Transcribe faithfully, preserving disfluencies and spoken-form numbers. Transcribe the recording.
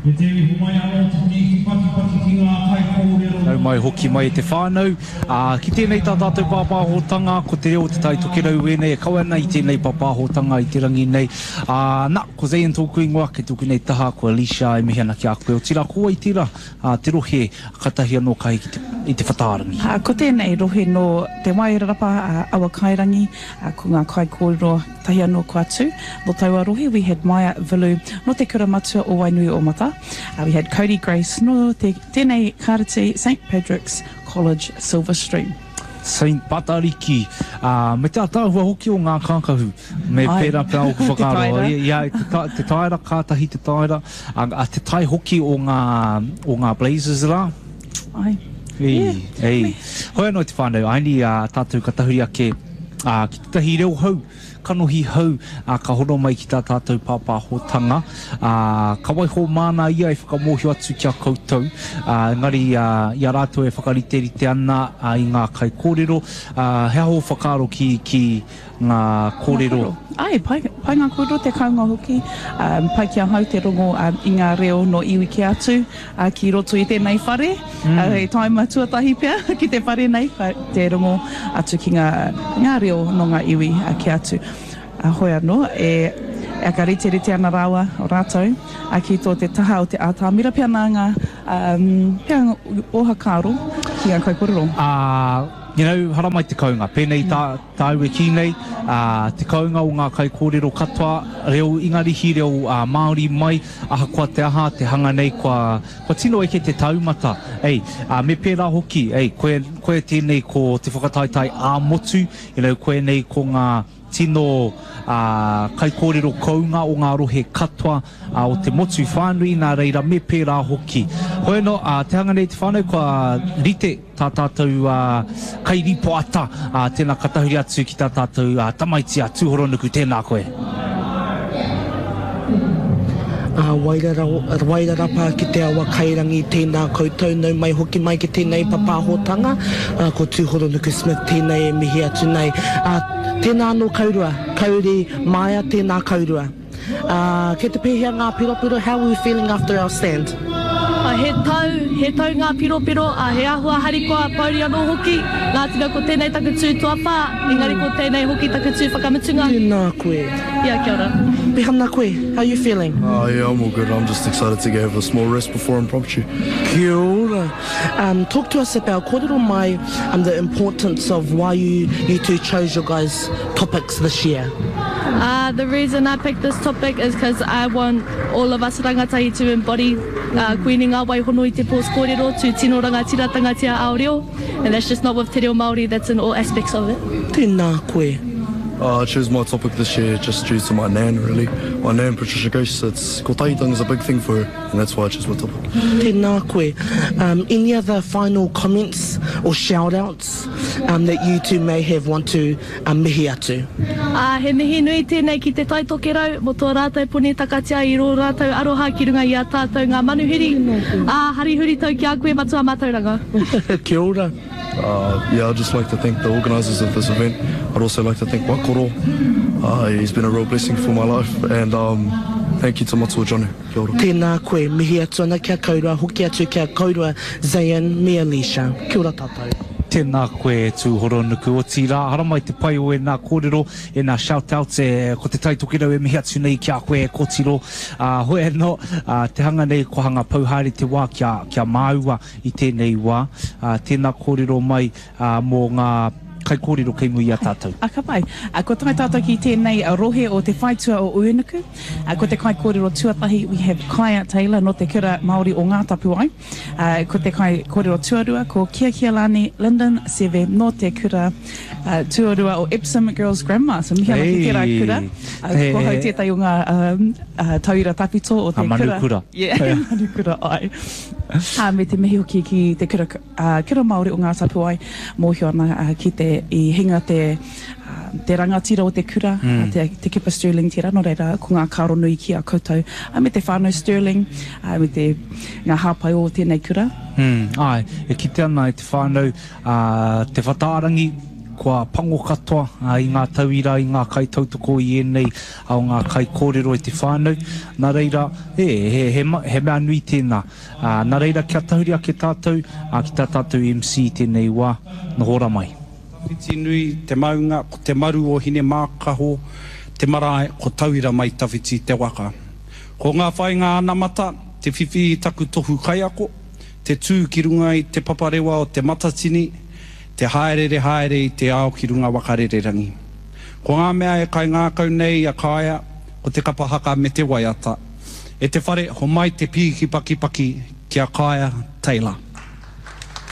Nau mai hoki mai te whānau. Uh, ki tēnei tā tātou pāpāhotanga, ko te reo te tai toke rau e nei, e kaua nei tēnei pāpāhotanga i te rangi nei. Uh, nā, ko Zayan tōku ingoa, ke tōku nei taha, ko Alicia, e mihi ana ki a koe. O tira koa i tira, uh, te rohe, katahi anō kai ki te, i te whataarangi. Uh, ko tēnei rohe no te wairarapa uh, awa kairangi, uh, ko ngā kai kōrero tahi anō ko atu. No taua rohe, we had Maya Vilu, no te kura matua o Wainui o Mata. Uh, we had Cody Grace, no te tēnei karate, Saint Patrick's College, Silver Stream. Saint Patariki, uh, me te atahua hoki o ngā kākahu, me pērā pēr o ku whakaro. Ia, te, ta, te taira, kātahi te taira, a, a te tai hoki o ngā, o ngā Blazers rā. Ai. Ei, yeah. ei. Hoi anō te whānau, aini uh, tātou katahuri ake, uh, ki te tahi reo hau, kanohi hau, uh, ka horo mai ki tā tātou pāpāhotanga. Uh, ka waiho māna ia e whakamohio atu kia koutou. Uh, ngari, uh, ia rātou e whakariterite ana uh, i ngā kai kōrero. Uh, hea ho whakaro ki, ki ngā kōrero. Ai, pai, pai ngā kōrero te kaunga hoki. Um, pai kia hau te rongo um, i ngā reo no iwi ki atu. Uh, ki roto i tēnei whare. Mm. Uh, e taima tuatahi pia ki te whare nei. Te rongo atu ki ngā, ngā reo no ngā iwi uh, ki atu. Uh, hoi anō, e, e ka rite ana rāua o rātou, a ki tō te taha o te ātāmira pia nā ngā um, pia oha kāro ki ngā kai kōrero. Uh, you know, hara mai te kaunga, pēnei tā, tāu e ki nei, uh, te kaunga o ngā kai kōrero katoa, reo ingarihi, reo uh, Māori mai, aha kua te aha, te hanga nei kua, kua tino eke te taumata. Ei, uh, me pērā hoki, ei, koe, koe tēnei ko te whakataitai ā motu, you know, koe nei ko ngā tino uh, kai kōrero kaunga o ngā rohe katoa uh, o te motu whānui nā reira me pērā hoki. Hoi no, uh, te hanga nei te whānau kua rite tā tātou uh, kai ripo ata, uh, tēnā katahuri atu ki tā tātou uh, tamaiti a tūhoronuku, tēnā koe. Uh, wairara, wairarapa ki te awa kairangi tēnā koutou nau mai hoki mai ki tēnei papahotanga uh, ko Tūhoronuku Smith tēnei e mihi atu nei uh, tēnā anō kaurua, kauri Maia tēnā kaurua uh, ke te pēhea ngā piropiro, how are we feeling after our stand? Uh, he tau, he tau ngā piropiro, uh, he ahua harikoa pauri anō hoki, ngā tina ko tēnei takatū tuawha, engari ko tēnei hoki takatū whakamatunga. Tēnā koe. Ia, kia ora. Pehana koe, how are you feeling? Uh, yeah, I'm all good. I'm just excited to have a small rest before impromptu. Kia ora. Um, talk to us about kōrero mai um, the importance of why you, you two chose your guys' topics this year. Uh, the reason I picked this topic is because I want all of us rangatahi to embody uh, koini ngā waihono i te pōs kōrero to tino rangatira tangatia ao reo, and that's just not with te reo Māori, that's in all aspects of it. Tēnā koe. Uh, I chose my topic this year just due to my nan, really. My nan, Patricia Ghost, it's ko tahitanga is a big thing for her, and that's why I chose my topic. Tēnā koe. Um, any other final comments or shout-outs um, that you two may have want to um, mihi atu? Uh, he mihi nui tēnei ki te taitoke rau, mo tō rātou puni takatia i rō rātou aroha ki runga i a tātou ngā manuhiri. Uh, harihuri tau ki a koe matua mātauranga. Kia ora. Uh, yeah, I'd just like to thank the organisers of this event. I'd also like to thank Wakoro. Uh, he's been a real blessing for my life. And um, thank you to Matua Jonu. Kia ora. Tēnā koe, mihi atu ana kia kaurua, hoki atu kia kaurua, Zayan, me Alicia. Kia ora tātou. Tēnā koe Tūhoronuku o tira, hara mai te pai o e nā kōrero, e nā shout-out, e, ko te taitoki rau e mihi atu nei kia koe e kōtiro. Uh, hoi anō, uh, te hanga nei ko hanga pauhari te wā kia, kia māua i tēnei wā. Uh, tēnā kōrero mai uh, mō ngā kai kōrero kei mui a tātou. A ka pai. A ko tai tātou ki tēnei a rohe o te whaitua o Uenuku. A ko te kai kōrero tuatahi, we have Kaia Taylor no te kura Māori o ngā tapu ai. Uh, ko te kai kōrero tuarua, ko Kia Kia Lani Lyndon Seve no te kura uh, tuarua o Epsom Girls Grammar. So mihi ana ki tērā kura. Uh, hey, ko hau tētai o ngā um, uh, tauira tapito o te kura. Manukura. Yeah, manukura ai. Uh, me te mihi hoki ki te kura, uh, kura Māori o ngā tapu ai, mōhio ana uh, ki te i hinga te uh, te rangatira o te kura, mm. uh, te, te kipa Sterling tira, no reira, ko ngā karo nui ki a koutou, uh, me te whānau Sterling, uh, me te ngā hāpai o tēnei kura. Mm, ai, e kite ana e te whānau, uh, te whataarangi, kua pango katoa uh, i ngā tauira, i ngā kai tautoko i enei au ngā kai kōrero i te whānau. Nā reira, e, he, he, he mea nui tēnā. Uh, nā reira, kia tahuri ake tātou, uh, ki tā tātou M C tēnei wā, na hora mai. Whiti nui, te maunga, ko te maru o hine mākaho, te marae, ko tauira mai tawhiti te waka. Ko ngā whainga anamata, te whiwhi taku tohu kaiako, te tū ki runga i te paparewa o te matatini, te haerere haere i te ao ki runga wakarererangi. Ko ngā mea e kai ngākau nei a kāia, ko te kapahaka me te waiata. E te whare, ho mai te pīki paki paki ki a kāia Taylor.